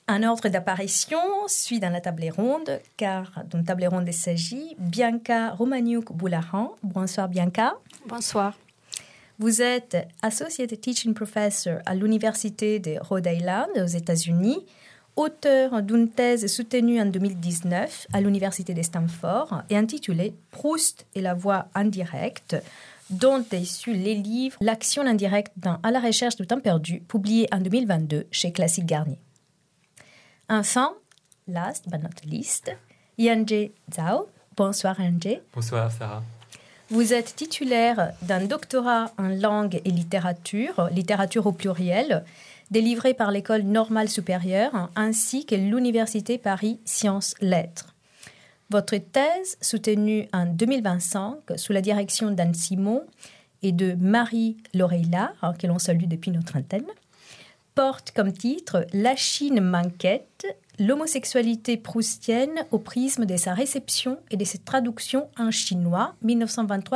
Un ordre d'apparition suit dans la table ronde, car d'une table ronde il s'agit. Bianca Romaniuk-Boulahan. Bonsoir Bianca. Bonsoir. Vous êtes Associate Teaching Professor à l'Université de Rhode Island aux États-Unis, auteur d'une thèse soutenue en 2019 à l'Université de Stanford et intitulée « Proust et la voix indirecte », dont est issu les livres « L'action indirecte dans À la recherche du temps perdu », publié en 2022 chez Classique Garnier. Enfin, last but not least, Yanje Zhao. Bonsoir Yanje. Bonsoir Sarah. Vous êtes titulaire d'un doctorat en langue et littérature au pluriel, délivré par l'École normale supérieure ainsi que l'Université Paris Sciences Lettres. Votre thèse, soutenue en 2025 sous la direction d'Anne Simon et de Marie Loreilla, que l'on salue depuis notre antenne, porte comme titre « La Chine m'inquiète, l'homosexualité proustienne au prisme de sa réception et de ses traductions en chinois 1923-2024 ».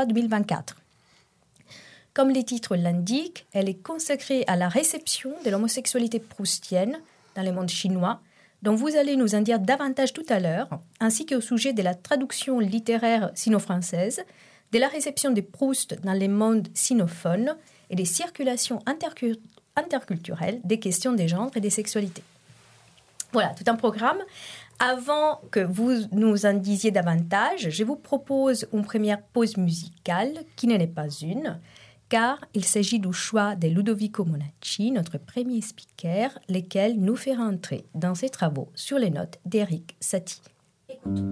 Comme les titres l'indiquent, elle est consacrée à la réception de l'homosexualité proustienne dans le monde chinois, dont vous allez nous en dire davantage tout à l'heure, ainsi qu'au sujet de la traduction littéraire sino-française, de la réception de Proust dans les mondes sinophones et des circulations interculturelles des questions des genres et des sexualités. Voilà, tout un programme. Avant que vous nous en disiez davantage, je vous propose une première pause musicale, qui n'en est pas une, car il s'agit du choix de Ludovico Monacci, notre premier speaker, lequel nous fera entrer dans ses travaux sur les notes d'Éric Satie. Écoutons.